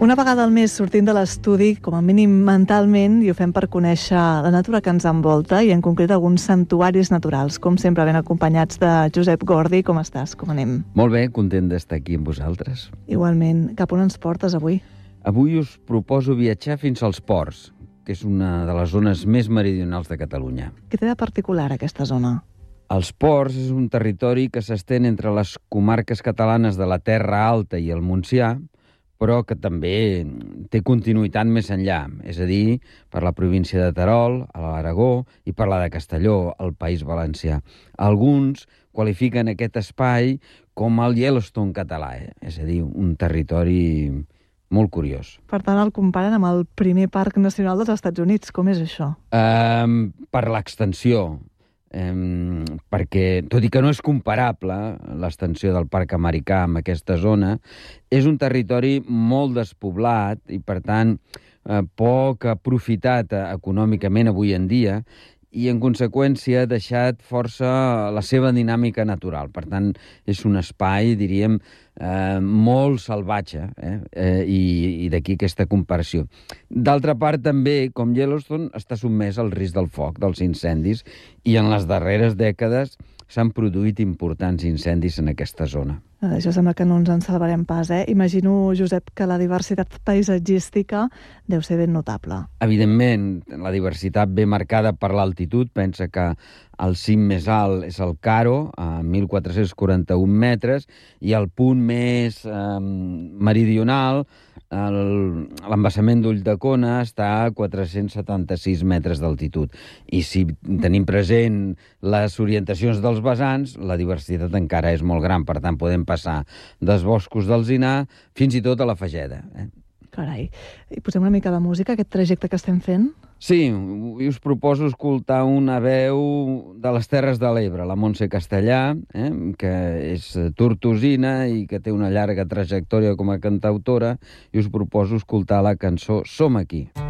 Una vegada al mes sortim de l'estudi, com a mínim mentalment, i ho fem per conèixer la natura que ens envolta i en concret alguns santuaris naturals, com sempre ben acompanyats de Josep Gordi. Com estàs? Com anem? Molt bé, content d'estar aquí amb vosaltres. Igualment. Cap on ens portes avui? Avui us proposo viatjar fins als Ports, que és una de les zones més meridionals de Catalunya. Què té de particular aquesta zona? Els Ports és un territori que s'estén entre les comarques catalanes de la Terra Alta i el Montsià, però que també té continuïtat més enllà, és a dir, per la província de Terol, a l'Aragó, i per la de Castelló, al País Valencià. Alguns qualifiquen aquest espai com el Yellowstone català, és a dir, un territori molt curiós. Per tant, el comparen amb el primer parc nacional dels Estats Units. Com és això? Per l'extensió, perquè, tot i que no és comparable l'extensió del parc americà amb aquesta zona, és un territori molt despoblat i, per tant, poc aprofitat econòmicament avui en dia, i, en conseqüència, ha deixat força la seva dinàmica natural. Per tant, és un espai, diríem, molt salvatge, i d'aquí aquesta comparació. D'altra part, també, com Yellowstone, està sotmès al risc del foc, dels incendis, i en les darreres dècades s'han produït importants incendis en aquesta zona. Això sembla que no ens en salvarem pas, Imagino, Josep, que la diversitat paisatgística deu ser ben notable. Evidentment, la diversitat ve marcada per l'altitud. Pensa que el cim més alt és el Caro, a 1.441 metres, i el punt més meridional, l'embassament d'Ulldecona, està a 476 metres d'altitud. I si tenim present les orientacions dels vessants, la diversitat encara és molt gran. Per tant, podem passar dels boscos d'Alzinar fins i tot a la Fageda. Carai. I posem una mica de música, aquest trajecte que estem fent? Sí, us proposo escoltar una veu de les Terres de l'Ebre, la Montse Castellà, que és tortosina i que té una llarga trajectòria com a cantautora, i us proposo escoltar la cançó Som aquí.